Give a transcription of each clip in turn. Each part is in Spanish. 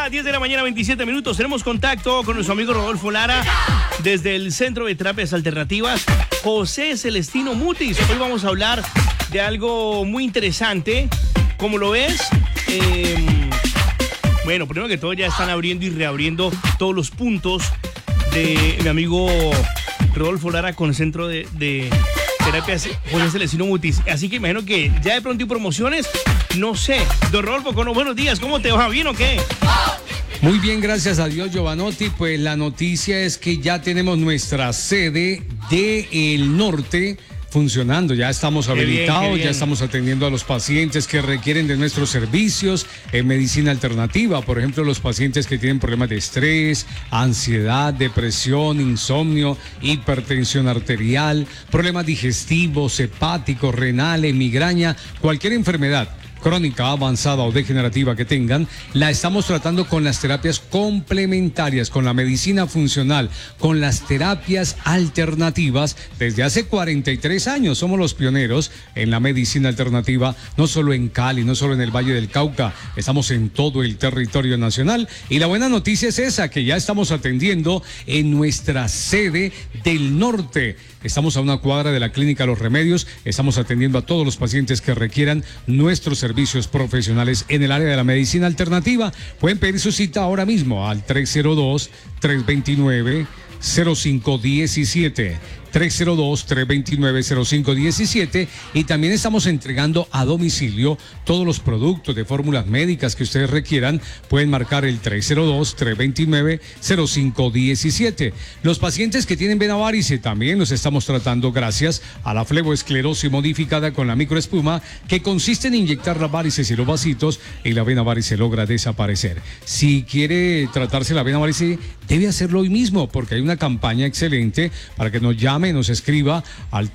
ya 10 de la mañana, 27 minutos. Tenemos contacto con nuestro amigo Rodolfo Lara desde el Centro de Terapias Alternativas José Celestino Mutis. Hoy vamos a hablar de algo muy interesante. ¿Cómo lo ves? Bueno, primero que todo ya están abriendo y reabriendo todos los puntos de mi amigo Rodolfo Lara con el Centro de Terapias José Celestino Mutis. Así que imagino que ya de pronto hay promociones. No sé. Don Rodolfo, buenos días. ¿Cómo te va? ¿Bien o qué? Muy bien, gracias a Dios, Giovanotti. Pues la noticia es que ya tenemos nuestra sede del norte funcionando, ya estamos habilitados, qué bien. Ya estamos atendiendo a los pacientes que requieren de nuestros servicios en medicina alternativa, por ejemplo, los pacientes que tienen problemas de estrés, ansiedad, depresión, insomnio, hipertensión arterial, problemas digestivos, hepáticos, renales, migraña, cualquier enfermedad crónica, avanzada o degenerativa que tengan, la estamos tratando con las terapias complementarias, con la medicina funcional, con las terapias alternativas. Desde hace 43 años somos los pioneros en la medicina alternativa, no solo en Cali, no solo en el Valle del Cauca, estamos en todo el territorio nacional. Y la buena noticia es esa, que ya estamos atendiendo en nuestra sede del norte. Estamos a una cuadra de la Clínica Los Remedios, estamos atendiendo a todos los pacientes que requieran nuestros servicios profesionales en el área de la medicina alternativa. Pueden pedir su cita ahora mismo al 302-329-0517. 302-329-0517 y también estamos entregando a domicilio todos los productos de fórmulas médicas que ustedes requieran. Pueden marcar el 302-329-0517. Los pacientes que tienen vena varice también los estamos tratando gracias a la fleboesclerosis modificada con la microespuma, que consiste en inyectar las varices y los vasitos y la vena varice logra desaparecer. Si quiere tratarse la vena varice, debe hacerlo hoy mismo porque hay una campaña excelente para que nos llame, nos escriba al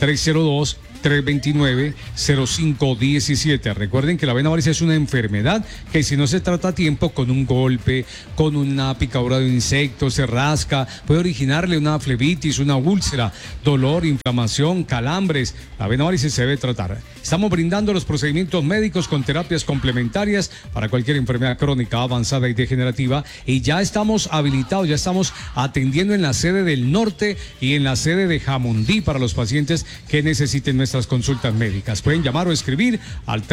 302-329-0517. Recuerden que la vena varice es una enfermedad que si no se trata a tiempo, con un golpe, con una picadura de un insecto, se rasca, puede originarle una flebitis, una úlcera, dolor, inflamación, calambres. La vena varice se debe tratar. Estamos brindando los procedimientos médicos con terapias complementarias para cualquier enfermedad crónica, avanzada y degenerativa, y ya estamos habilitados, ya estamos atendiendo en la sede del norte y en la sede de Jamundí para los pacientes que necesiten nuestras consultas médicas. Pueden llamar o escribir al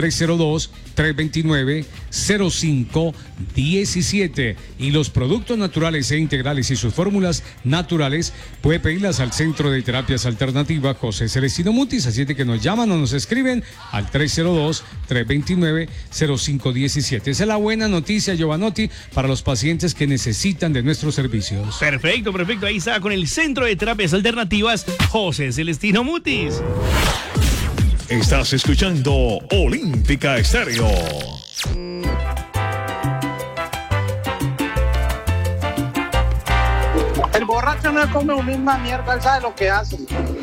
302-329-0517 y los productos naturales e integrales y sus fórmulas naturales puede pedirlas al Centro de Terapias Alternativas José Celestino Mutis, así de que nos llaman o nos escriben al 302-329-0517. Esa es la buena noticia, Giovanotti, para los pacientes que necesitan de nuestros servicios. Perfecto. Ahí está con el Centro de Terapias Alternativas José Celestino Mutis. Estás escuchando Olímpica Estéreo. El borracho no come una misma mierda, él sabe lo que hace.